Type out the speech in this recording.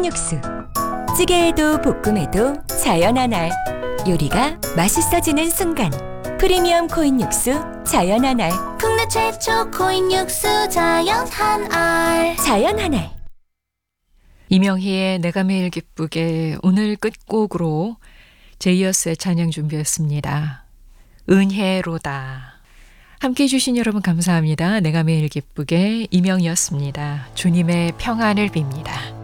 육수. 찌개에도 볶음에도 자연 하나. 요리가 맛있어지는 순간. 프리미엄 코인 육수 자연 하나. 국내 최초 코인 육수 자연 한알. 자연 하나. 이명희의 내가 매일 기쁘게 오늘 끝곡으로 제이어스의 찬양 준비했습니다. 은혜로다. 함께해 주신 여러분 감사합니다. 내가 매일 기쁘게 이명희였습니다. 주님의 평안을 빕니다.